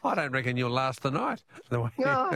I don't reckon you'll last the night. No.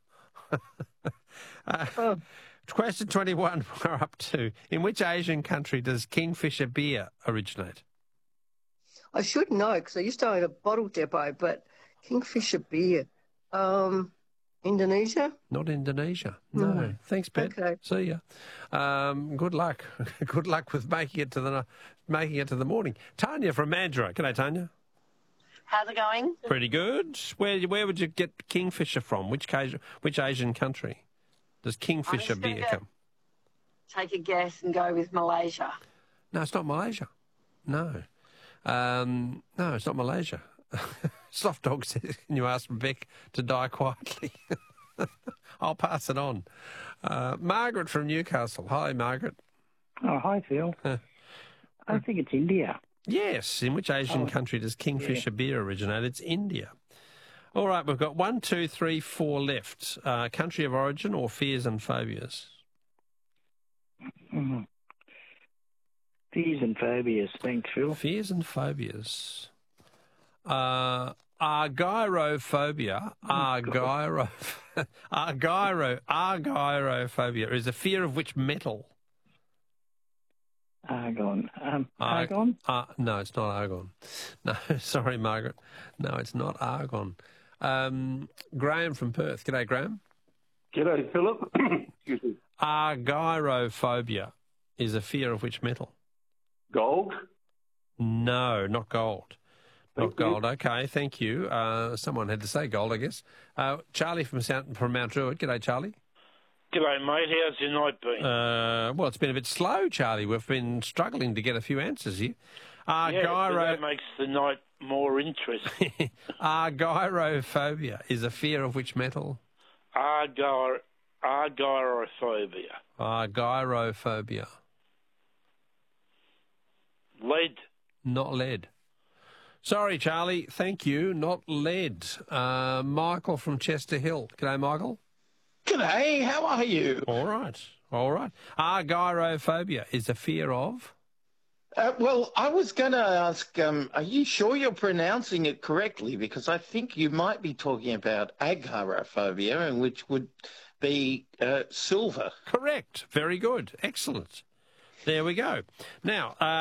Question 21 we're up to. In which Asian country does Kingfisher beer originate? I should know because I used to own a bottle depot, but Kingfisher beer. Indonesia? Not Indonesia. No. Thanks, Ben. Okay. See ya. Good luck. Good luck with making it to the morning. Tanya from Mandurah. G'day, Tanya. How's it going? Pretty good. Where would you get Kingfisher from? Which Asian country does Kingfisher beer come? Take a guess and go with Malaysia. No, it's not Malaysia. No. No, it's not Malaysia. Soft Dog says, can you ask Beck to die quietly? I'll pass it on. Margaret from Newcastle. Hi, Margaret. Oh, hi, Phil. I think it's India. Yes. In which Asian country does Kingfisher beer originate? It's India. All right, we've got 1, 2, 3, 4 left. Country of origin or fears and phobias? Mm-hmm. Fears and phobias. Thanks, Phil. Fears and phobias. Argyrophobia. Argyrophobia is a fear of which metal? Argon. Argon? No, it's not argon. No, sorry, Margaret. No, it's not argon. Graham from Perth. G'day, Graham. G'day, Philip. Excuse me. Argyrophobia is a fear of which metal? Gold? No, not gold. Not gold. you. Okay, thank you. Someone had to say gold, I guess. Charlie from Mount Druitt. G'day, Charlie. G'day, mate. How's your night been? Well, it's been a bit slow, Charlie. We've been struggling to get a few answers here. That makes the night more interesting. Argyrophobia is a fear of which metal? Argyrophobia. Argyrophobia. Lead. Not lead. Sorry, Charlie. Thank you. Not lead. Michael from Chester Hill. G'day, Michael. G'day, how are you? All right. Argyrophobia is a fear of? Well, I was going to ask, are you sure you're pronouncing it correctly? Because I think you might be talking about agoraphobia, and which would be silver. Correct. Very good. Excellent. There we go. Now,